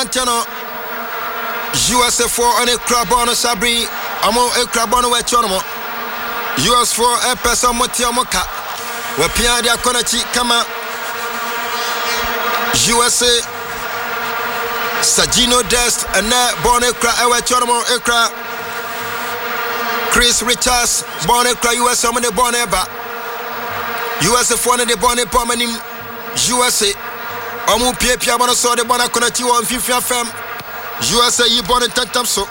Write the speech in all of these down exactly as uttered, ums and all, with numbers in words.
Aberantano U S A four on a crab on a sabri amo a crab on a wechono U S four a person motiamoka we pia dia konachi kama U S A Sagino Dest and na born a cra a wechono ekra Chris Richards born a cra U S A on the born eba U S A four on the born a pomanim U S A Omu pia pia bono so de bona konachi won fifia fam U S A yi bono tantam so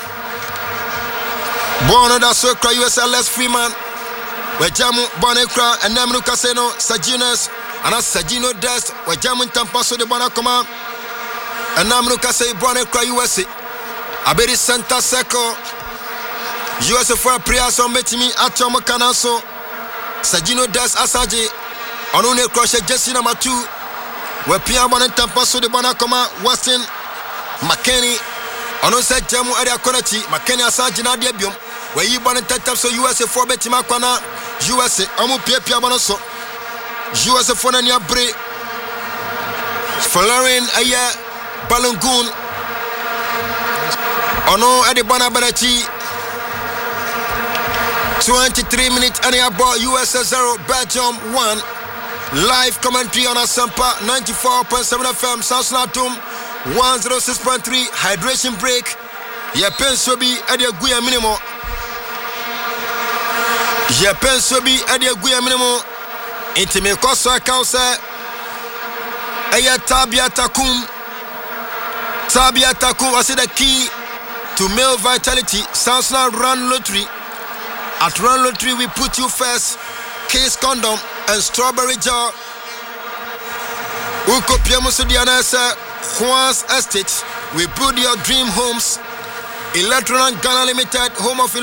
bono da so kra U S A less Freeman we jamu bono kra enamnu kaseno Saginas ana Sagino Dest we jamu tampa so de bona koma enamnu kasei bono kra U S A aberi Santa Seco U S A for prayer so metimi atomo kanaso Sagino Dest asaje onu ne crochet Jesse number two we pia bono tampa so de bona koma Weston McKenny ono se jamu area konachi McKenny asaje na de biom we yi bono tantam so U S A four betima kwana U S A omu pia pia bono so U S A four na nia bre Florian aya Balungun ono ade bona banachi twenty-three minutes and about U S A zero Belgium one. Live commentary on Asampa ninety-four point seven F M Southampton one oh six point three hydration break. Ye penso bi ade aguya minimum. Ye penso bi ade aguya minimum. Intime koso akause aya Tabia Takum. Tabia Takum was the key to male vitality. Southampton Run Lottery. At Run Lottery we put you first. Case condom and strawberry jar. Uko Piamusu Dianesa, Juan's Estate. We build your dream homes. Electron Ghana Limited, home of